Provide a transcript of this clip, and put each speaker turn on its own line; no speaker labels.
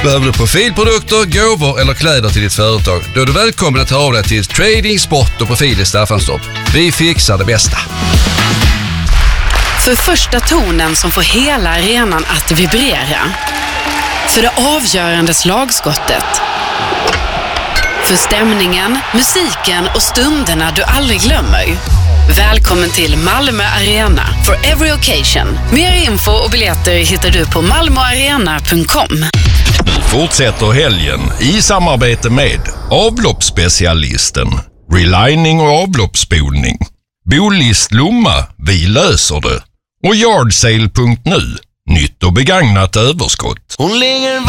Behöver du profilprodukter, gåvor eller kläder till ditt företag? Då är du välkommen att höra av dig till Trading, Sport och Profil i Staffanstorp. Vi fixar det bästa.
För första tonen som får hela arenan att vibrera. För det avgörande slagskottet. För stämningen, musiken och stunderna du aldrig glömmer. Välkommen till Malmö Arena for every occasion. Mer info och biljetter hittar du på malmoarena.com.
Nu fortsätter helgen i samarbete med avloppsspecialisten, relining och avloppsspolning, Bolist Lomma, vi löser det, och Yardsale.nu, nytt och begagnat överskott.
Hon ligger